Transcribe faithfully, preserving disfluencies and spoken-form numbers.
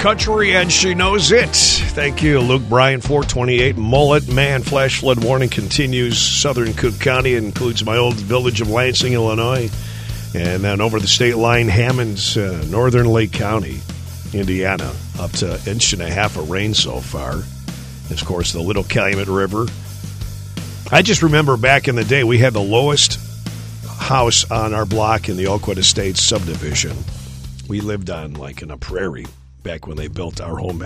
country, and she knows it. Thank you, Luke Bryan, four twenty-eight. Mullet Man flash flood warning continues. Southern Cook County includes my old village of Lansing, Illinois. And then over the state line, Hammonds, uh, northern Lake County, Indiana, up to an inch and a half of rain so far. And of course, the Little Calumet River. I just remember back in the day, we had the lowest house on our block in the Oakwood Estates subdivision. We lived on like in a prairie back when they built our home